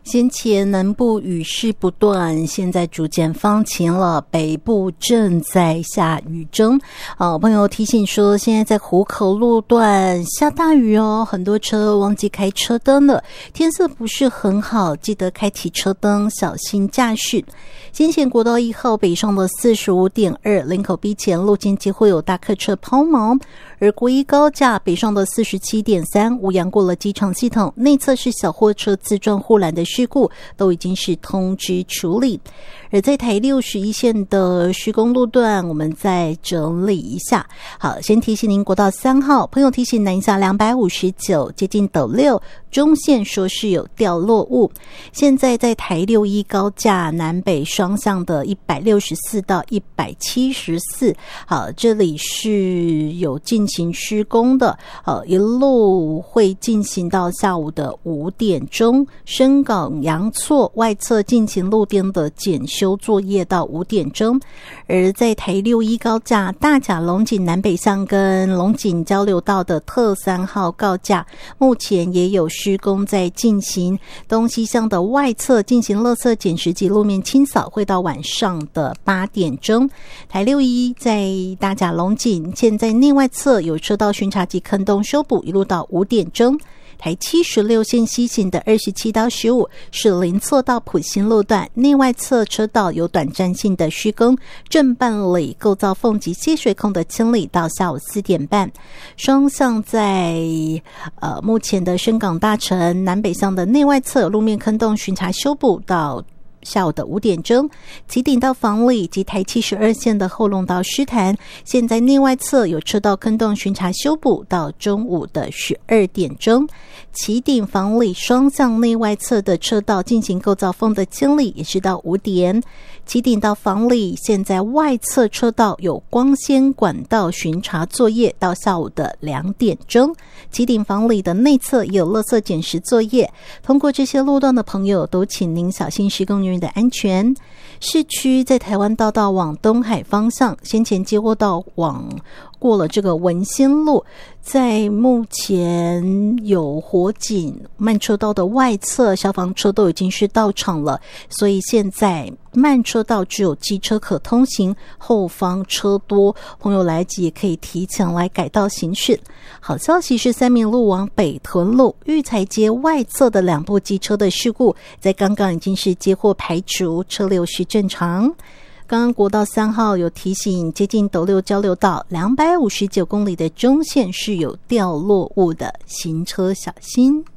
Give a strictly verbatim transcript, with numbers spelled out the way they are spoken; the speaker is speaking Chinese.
先前南部雨势不断，现在逐渐放晴了，北部正在下雨中。呃，朋友提醒说，现在在湖口路段下大雨哦，很多车忘记开车灯了，天色不是很好，记得开启车灯，小心驾驶。先前国道一号北上的 四十五点二 林口 B 前路间机会有大客车抛锚，而国一高架北上的 四十七点三 无阳过了机场系统，内侧是小货车自撞护栏的事故都已经是通知处理。而在台六十一线的施工路段，我们再整理一下。好，先提醒您国道三号朋友提醒南下两百五十九接近斗六中线说是有掉落物，现在在台六一高架南北双向的一百六十四到一百七十四，好，这里是有进行施工的，好，一路会进行到下午的五点钟，深港洋错外侧进行路灯的检修作业到五点钟。而在台六一高架大甲龙井南北向跟龙井交流道的特三号高架，目前也有施工在进行，东西向的外侧进行垃圾捡拾及路面清扫，会到晚上的八点钟。台六一在大甲龙井现在内外侧有车道巡查及坑洞修补，一路到五点钟。台七十六线西行的二十七到十五是邻错到埔心路段，内外侧车道有短暂性的施工，正办理构造缝及泄水孔的清理到下午四点半。双向在呃目前的深港大城南北向的内外侧路面坑洞巡查修补到下午的五点钟，旗顶到房里及台七十二线的后龙到狮潭，现在内外侧有车道坑洞巡查修补到中午的十二点钟。旗顶房里双向内外侧的车道进行构造缝的清理，也是到五点。旗顶到房里现在外侧车道有光纤管道巡查作业到下午的两点钟。旗顶房里的内侧也有垃圾捡拾作业，通过这些路段的朋友都请您小心施工人员的安全。市区在台湾大道往东海方向，先前接获到往过了这个文心路，在目前有火警，慢车道的外侧消防车都已经是到场了，所以现在慢车道只有机车可通行，后方车多，朋友来及也可以提前来改道行驶。好消息是三民路往北屯路育才街外侧的两部机车的事故，在刚刚已经是接获排除，车流是正常。刚刚国道三号有提醒，接近斗六交流道两百五十九公里的中线是有掉落物的，行车小心。